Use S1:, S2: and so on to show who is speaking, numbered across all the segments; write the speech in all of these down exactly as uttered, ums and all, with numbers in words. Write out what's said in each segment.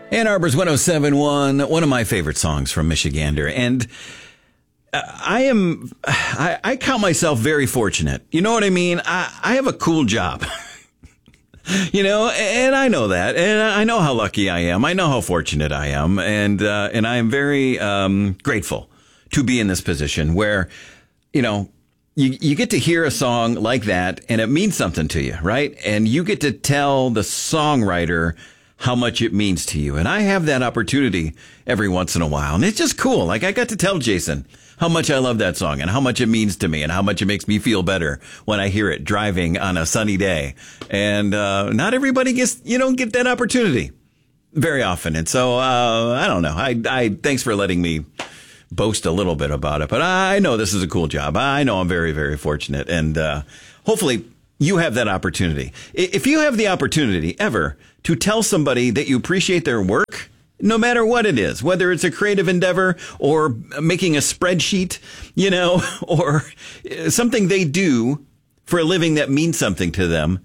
S1: Ann Arbor's one oh seven point one, one of my favorite songs from Michigander. And I am, I, I count myself very fortunate. You know what I mean? I, I have a cool job. You know, and I know that, and I know how lucky I am. I know how fortunate I am, and uh, and I am very um, grateful to be in this position where, you know, you you get to hear a song like that, and it means something to you, right? And you get to tell the songwriter how much it means to you. And I have that opportunity every once in a while, and it's just cool. Like, I got to tell Jason how much I love that song and how much it means to me and how much it makes me feel better when I hear it driving on a sunny day. And uh, not everybody gets, you don't get that opportunity very often. And so, uh, I don't know. I, I, thanks for letting me boast a little bit about it. But I know this is a cool job. I know I'm very, very fortunate. And uh, hopefully you have that opportunity. If you have the opportunity ever to tell somebody that you appreciate their work, no matter what it is, whether it's a creative endeavor or making a spreadsheet, you know, or something they do for a living that means something to them.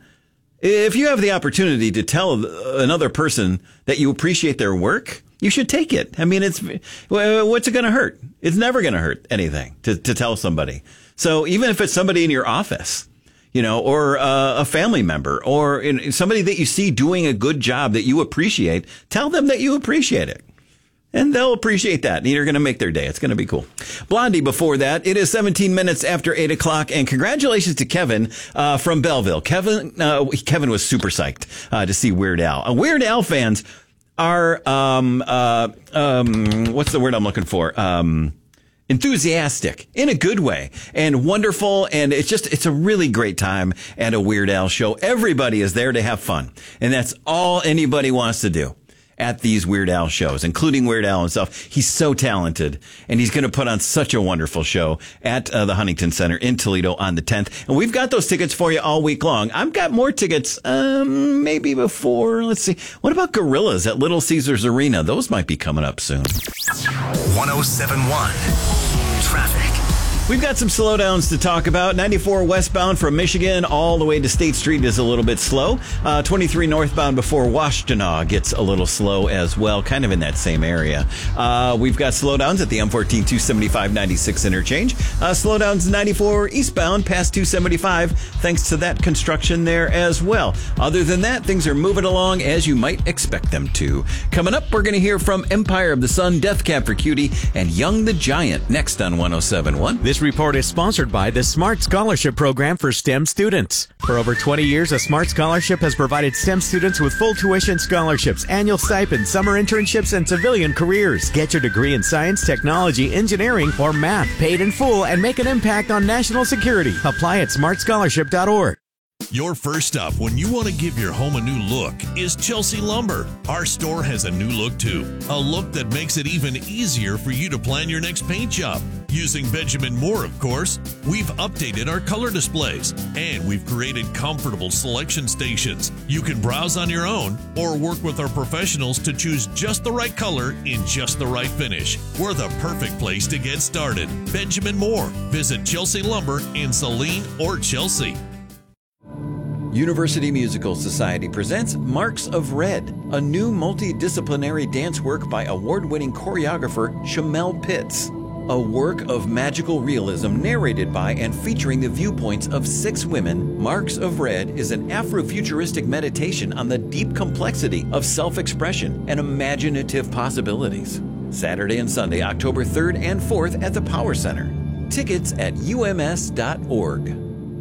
S1: If you have the opportunity to tell another person that you appreciate their work, you should take it. I mean, it's, what's it going to hurt? It's never going to hurt anything to, to tell somebody. So even if it's somebody in your office, you know, or uh, a family member, or in, somebody that you see doing a good job that you appreciate, tell them that you appreciate it. And they'll appreciate that. And you're going to make their day. It's going to be cool. Blondie before that. It is seventeen minutes after eight o'clock. And congratulations to Kevin uh, from Belleville. Kevin uh, Kevin was super psyched uh, to see Weird Al. Uh, Weird Al fans are, um, uh, um, what's the word I'm looking for? Um enthusiastic in a good way and wonderful. And it's just, it's a really great time at a Weird Al show. Everybody is there to have fun. And that's all anybody wants to do at these Weird Al shows, including Weird Al himself. He's so talented, and he's going to put on such a wonderful show at uh, the Huntington Center in Toledo on the tenth. And we've got those tickets for you all week long. I've got more tickets, um, maybe before, let's see. What about Gorillas at Little Caesars Arena? Those might be coming up soon.
S2: one oh seven point one Traffic.
S1: We've got some slowdowns to talk about. ninety-four westbound from Michigan all the way to State Street is a little bit slow. Uh, twenty-three northbound before Washtenaw gets a little slow as well, kind of in that same area. Uh, we've got slowdowns at the M fourteen two seventy-five ninety-six interchange. Uh, slowdowns ninety-four eastbound past two seventy-five, thanks to that construction there as well. Other than that, things are moving along as you might expect them to. Coming up, we're going to hear from Empire of the Sun, Death Cab for Cutie, and Young the Giant next on one oh seven point one.
S3: This report is sponsored by the Smart Scholarship Program for STEM students. For over twenty years, a Smart Scholarship has provided STEM students with full tuition scholarships, annual stipends, summer internships, and civilian careers. Get your degree in science, technology, engineering, or math paid in full and make an impact on national security. Apply at smart scholarship dot org.
S4: Your first stop when you want to give your home a new look is Chelsea Lumber. Our store has a new look too. A look that makes it even easier for you to plan your next paint job. Using Benjamin Moore, of course. We've updated our color displays and we've created comfortable selection stations. You can browse on your own or work with our professionals to choose just the right color in just the right finish. We're the perfect place to get started. Benjamin Moore. Visit Chelsea Lumber in Saline or Chelsea.
S1: University Musical Society presents Marks of Red, a new multidisciplinary dance work by award-winning choreographer Shamel Pitts. A work of magical realism narrated by and featuring the viewpoints of six women, Marks of Red is an Afrofuturistic meditation on the deep complexity of self-expression and imaginative possibilities. Saturday and Sunday, October third and fourth at the Power Center. Tickets at U M S dot org.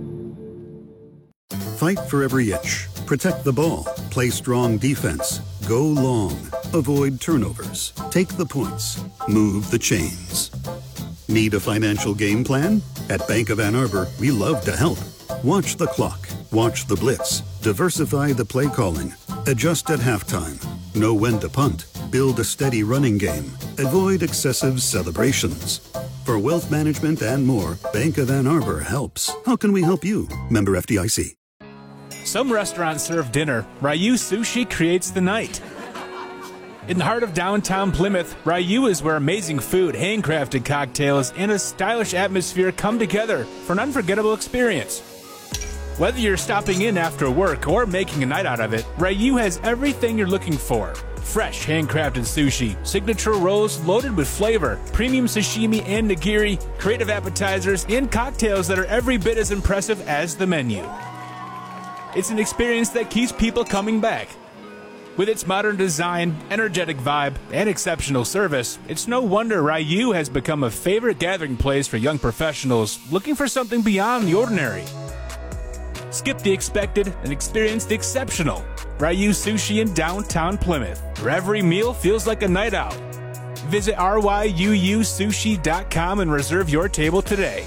S5: Fight for every inch. Protect the ball. Play strong defense. Go long. Avoid turnovers. Take the points. Move the chains. Need a financial game plan? At Bank of Ann Arbor, we love to help. Watch the clock. Watch the blitz. Diversify the play calling. Adjust at halftime. Know when to punt. Build a steady running game. Avoid excessive celebrations. For wealth management and more, Bank of Ann Arbor helps. How can we help you? Member F D I C.
S6: Some restaurants serve dinner. Ryu Sushi creates the night. In the heart of downtown Plymouth, Ryu is where amazing food, handcrafted cocktails, and a stylish atmosphere come together for an unforgettable experience. Whether you're stopping in after work or making a night out of it, Ryu has everything you're looking for. Fresh handcrafted sushi, signature rolls loaded with flavor, premium sashimi and nigiri, creative appetizers, and cocktails that are every bit as impressive as the menu. It's an experience that keeps people coming back. With its modern design, energetic vibe, and exceptional service, it's no wonder Ryu has become a favorite gathering place for young professionals looking for something beyond the ordinary. Skip the expected and experience the exceptional. Ryu Sushi in downtown Plymouth, where every meal feels like a night out. Visit R Y U U sushi dot com and reserve your table today.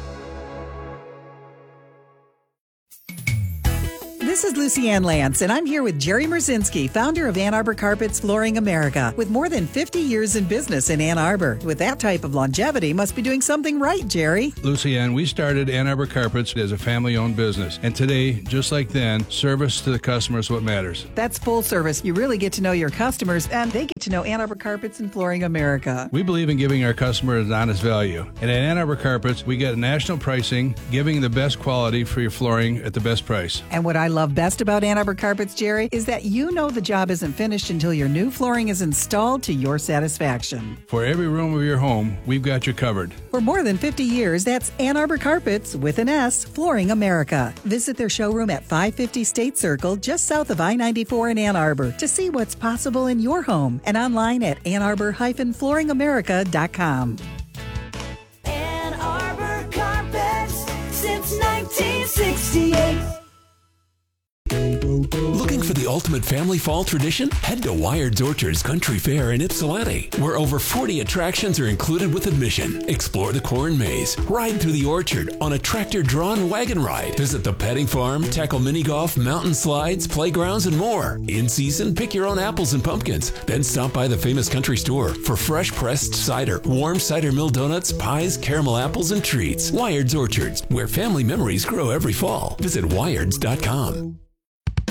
S7: This is Lucy Ann Lance, and I'm here with Jerry Merzinski, founder of Ann Arbor Carpets Flooring America. With more than fifty years in business in Ann Arbor, with that type of longevity, must be doing something right, Jerry.
S8: Lucy Ann, we started Ann Arbor Carpets as a family-owned business, and today, just like then, service to the customer is what matters.
S7: That's full service. You really get to know your customers, and they get to know Ann Arbor Carpets and Flooring America.
S8: We believe in giving our customers an honest value, and at Ann Arbor Carpets, we get national pricing, giving the best quality for your flooring at the best price.
S7: And what I love best about Ann Arbor Carpets, Jerry, is that you know the job isn't finished until your new flooring is installed to your satisfaction.
S8: For every room of your home, we've got you covered.
S7: For more than fifty years, that's Ann Arbor Carpets with an S, Flooring America. Visit their showroom at five fifty State Circle, just south of I ninety-four in Ann Arbor, to see what's possible in your home, and online at ann arbor dash flooring america dot com.
S9: Ann Arbor Carpets since nineteen sixty-eight.
S10: Looking for the ultimate family fall tradition? Head to Wired's Orchards Country Fair in Ypsilanti, where over forty attractions are included with admission. Explore the corn maze, ride through the orchard on a tractor-drawn wagon ride, visit the petting farm, tackle mini golf, mountain slides, playgrounds, and more. In season, pick your own apples and pumpkins. Then stop by the famous country store for fresh pressed cider, warm cider mill donuts, pies, caramel apples, and treats. Wired's Orchards, where family memories grow every fall. Visit wireds dot com.